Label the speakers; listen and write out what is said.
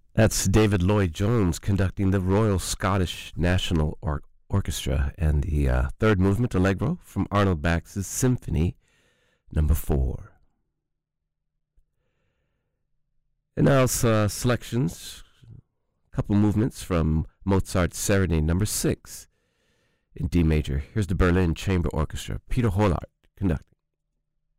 Speaker 1: That's David Lloyd-Jones conducting the Royal Scottish National Orchestra and the third movement, Allegro, from Arnold Bax's Symphony No. 4. And now selections, a couple movements from Mozart's Serenade No. 6 in D major. Here's the Berlin Chamber Orchestra, Peter Hollart conducting.